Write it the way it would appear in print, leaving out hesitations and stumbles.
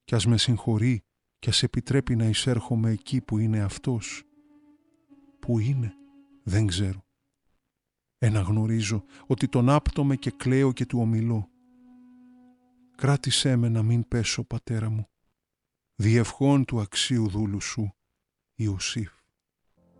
κι ας με συγχωρεί κι ας επιτρέπει να εισέρχομαι εκεί που είναι αυτός. Πού είναι, δεν ξέρω. Εναγνωρίζω ότι τον άπτομαι και κλαίω και του ομιλώ. Κράτησέ με να μην πέσω, πατέρα μου. Διευχών του αξίου δούλου σου, Ιωσήφ.